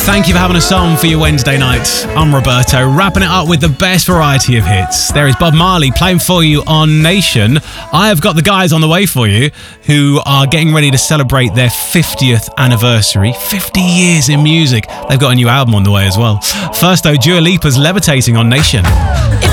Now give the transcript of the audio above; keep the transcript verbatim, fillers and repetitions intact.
Thank you for having us on for your Wednesday night. I'm Roberto, wrapping it up with the best variety of hits. There is Bob Marley playing for you on Nation. I have got the guys on the way for you who are getting ready to celebrate their fiftieth anniversary. fifty years in music. They've got a new album on the way as well. First though, Dua Lipa's Levitating on Nation.